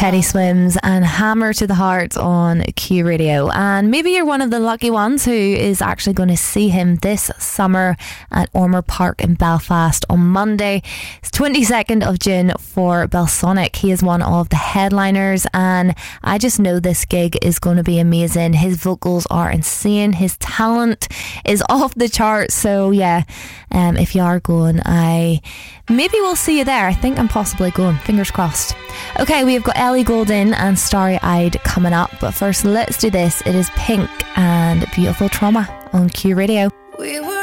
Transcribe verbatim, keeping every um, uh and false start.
Teddy Swims and Hammer to the Heart on Q Radio. And maybe you're one of the lucky ones who is actually going to see him this summer at Ormer Park in Belfast on Monday. It's twenty-second of June for Belsonic. He is one of the headliners, and I just know this gig is going to be amazing. His vocals are insane. His talent is off the charts. So yeah, um, if you are going, I maybe we'll see you there. I think I'm possibly going. Fingers crossed. Okay, we've got Ellie Goulding and Starry Eyed coming up, but first let's do this. It is Pink and Beautiful Trauma on Q Radio. We were